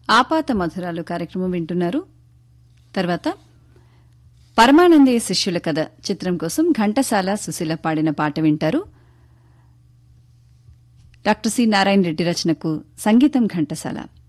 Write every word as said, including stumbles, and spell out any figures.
ఆపాత మధురాలు కార్యక్రమం వింటున్నారు. తర్వాత పరమానందయ్య శిష్యుల కథ చిత్రం కోసం ఘంటసాల సుశీల పాడిన పాట వింటారు. డాక్టర్ సి నారాయణ రెడ్డి రచనకు సంగీతం ఘంటసాల.